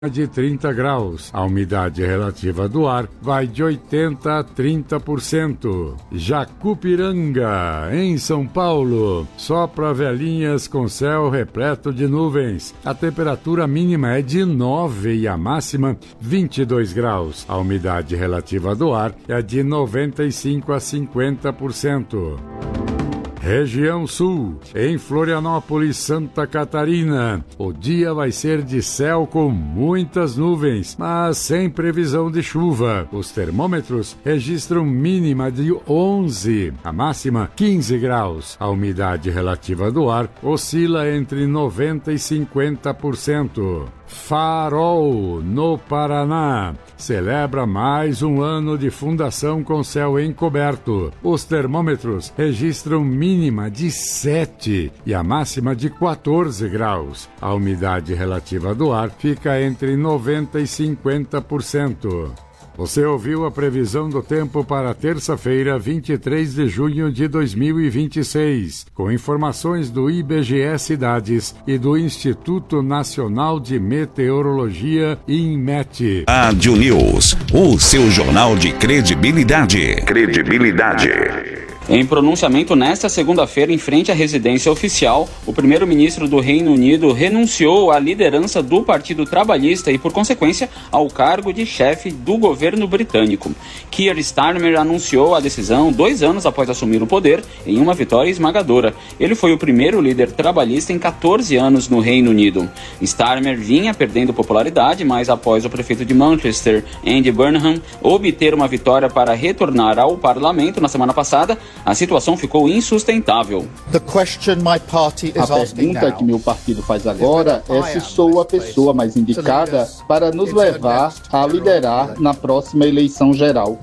de 30 graus. A umidade relativa do ar vai de 80% a 30%. Jacupiranga, em São Paulo, sopra velhinhas com céu repleto de nuvens. A temperatura mínima é de 9 e a máxima 22 graus. A umidade relativa do ar é de 95% a 50%. Região Sul, em Florianópolis, Santa Catarina. O dia vai ser de céu com muitas nuvens, mas sem previsão de chuva. Os termômetros registram mínima de 11, a máxima 15 graus. A umidade relativa do ar oscila entre 90% e 50%. Farol, no Paraná, celebra mais um ano de fundação com céu encoberto. Os termômetros registram mínima de 7 e a máxima de 14 graus. A umidade relativa do ar fica entre 90% e 50%. Você ouviu a previsão do tempo para terça-feira, 23 de junho de 2026, com informações do IBGE Cidades e do Instituto Nacional de Meteorologia, INMET. Rádio News, o seu jornal de credibilidade. Em pronunciamento nesta segunda-feira em frente à residência oficial, o primeiro-ministro do Reino Unido renunciou à liderança do Partido Trabalhista e, por consequência, ao cargo de chefe do governo britânico. Keir Starmer anunciou a decisão 2 anos após assumir o poder, em uma vitória esmagadora. Ele foi o primeiro líder trabalhista em 14 anos no Reino Unido. Starmer vinha perdendo popularidade, mas após o prefeito de Manchester, Andy Burnham, obter uma vitória para retornar ao parlamento na semana passada, a situação ficou insustentável. A pergunta que meu partido faz agora é se sou a pessoa mais indicada para nos levar a liderar na próxima eleição geral.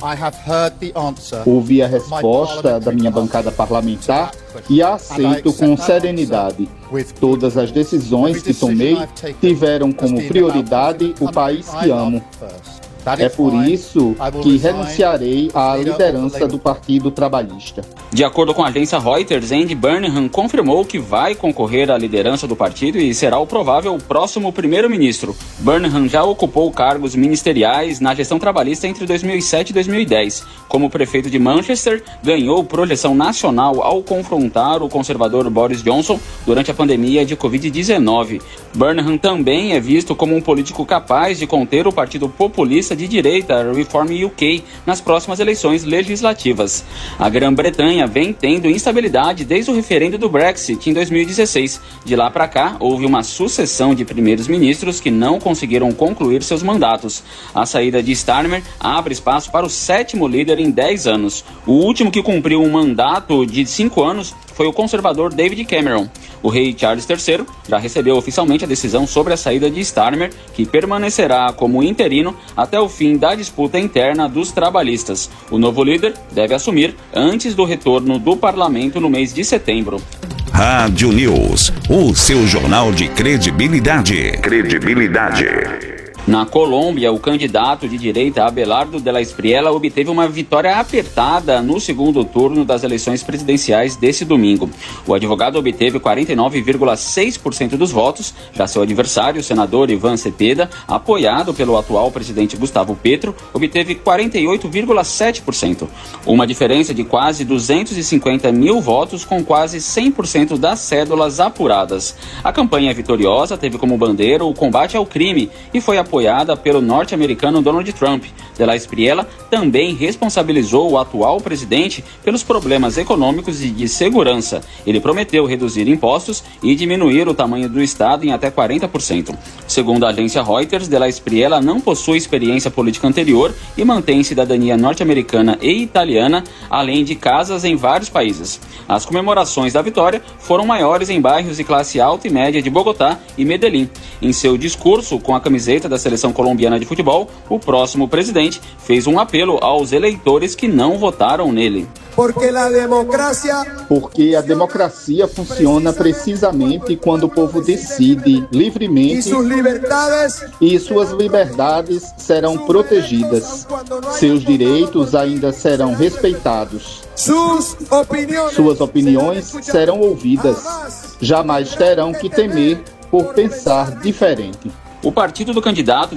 Ouvi a resposta da minha bancada parlamentar e a aceito com serenidade. Todas as decisões que tomei tiveram como prioridade o país que amo. É por isso que renunciarei à liderança do Partido Trabalhista. De acordo com a agência Reuters, Andy Burnham confirmou que vai concorrer à liderança do partido e será o provável próximo primeiro-ministro. Burnham já ocupou cargos ministeriais na gestão trabalhista entre 2007 e 2010. Como prefeito de Manchester, ganhou projeção nacional ao confrontar o conservador Boris Johnson durante a pandemia de Covid-19. Burnham também é visto como um político capaz de conter o partido populista de direita Reform UK nas próximas eleições legislativas. A Grã-Bretanha vem tendo instabilidade desde o referendo do Brexit em 2016. De lá para cá, houve uma sucessão de primeiros ministros que não conseguiram concluir seus mandatos. A saída de Starmer abre espaço para o 7º líder em 10 anos. O último que cumpriu um mandato de 5 anos foi o conservador David Cameron. O rei Charles III já recebeu oficialmente a decisão sobre a saída de Starmer, que permanecerá como interino até o fim da disputa interna dos trabalhistas. O novo líder deve assumir antes do retorno do parlamento no mês de setembro. Rádio News, o seu jornal de credibilidade. Na Colômbia, o candidato de direita Abelardo de la Espriella obteve uma vitória apertada no segundo turno das eleições presidenciais desse domingo. O advogado obteve 49,6% dos votos, já seu adversário, o senador Iván Cepeda, apoiado pelo atual presidente Gustavo Petro, obteve 48,7%. Uma diferença de quase 250 mil votos com quase 100% das cédulas apuradas. A campanha vitoriosa teve como bandeira o combate ao crime e foi apoiada pelo norte-americano Donald Trump. De la Espriella também responsabilizou o atual presidente pelos problemas econômicos e de segurança. Ele prometeu reduzir impostos e diminuir o tamanho do Estado em até 40%. Segundo a agência Reuters, de la Espriella não possui experiência política anterior e mantém cidadania norte-americana e italiana, além de casas em vários países. As comemorações da vitória foram maiores em bairros de classe alta e média de Bogotá e Medellín. Em seu discurso com a camiseta da seleção colombiana de futebol, o próximo presidente fez um apelo aos eleitores que não votaram nele. Porque a democracia funciona precisamente quando o povo decide livremente e suas liberdades serão protegidas. Seus direitos ainda serão respeitados. Suas opiniões serão ouvidas. Jamais terão que temer por pensar diferente. O partido do candidato